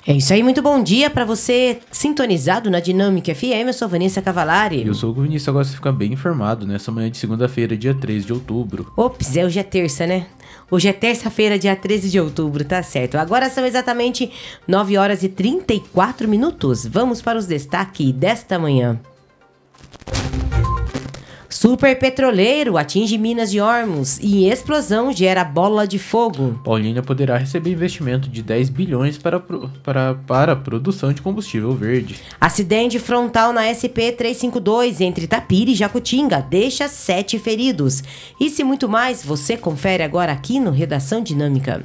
É isso aí, muito bom dia para você sintonizado na Dinâmica FM, eu sou Vanessa Cavalari. Eu sou o Vinícius, agora você fica bem informado nessa manhã de segunda-feira, dia 13 de outubro. Ops, hoje é terça, né? Hoje é terça-feira, dia 13 de outubro, tá certo. Agora são exatamente 9 horas e 34 minutos. Vamos para os destaques desta manhã. Super petroleiro atinge Minas de Ormuz e explosão gera bola de fogo. Paulínia poderá receber investimento de 10 bilhões para a produção de combustível verde. Acidente frontal na SP-352 entre Itapira e Jacutinga deixa 7 feridos. Isso e muito mais você confere agora aqui no Redação Dinâmica.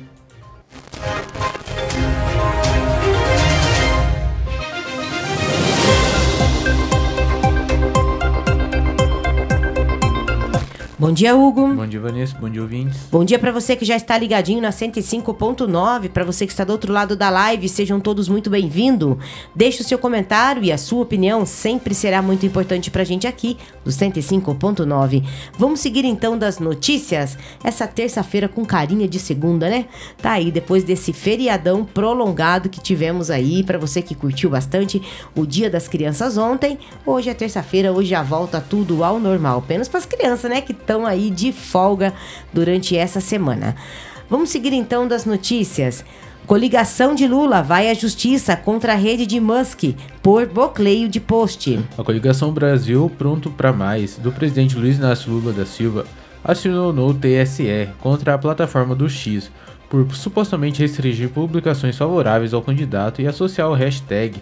Bom dia, Hugo. Bom dia, Vanessa. Bom dia, ouvintes. Bom dia para você que já está ligadinho na 105.9. Para você que está do outro lado da live, sejam todos muito bem-vindos. Deixe o seu comentário e a sua opinião sempre será muito importante para a gente aqui do 105.9. Vamos seguir então das notícias. Essa terça-feira com carinha de segunda, né? Tá aí, depois desse feriadão prolongado que tivemos aí, para você que curtiu bastante o Dia das Crianças ontem. Hoje é terça-feira, hoje já volta tudo ao normal. Apenas para as crianças, né? Que estão aí de folga durante essa semana. Vamos seguir então das notícias. Coligação de Lula vai à justiça contra a rede de Musk por bloqueio de post. A coligação Brasil Pronto para Mais, do presidente Luiz Inácio Lula da Silva, acionou no TSE contra a plataforma do X por supostamente restringir publicações favoráveis ao candidato e associar o hashtag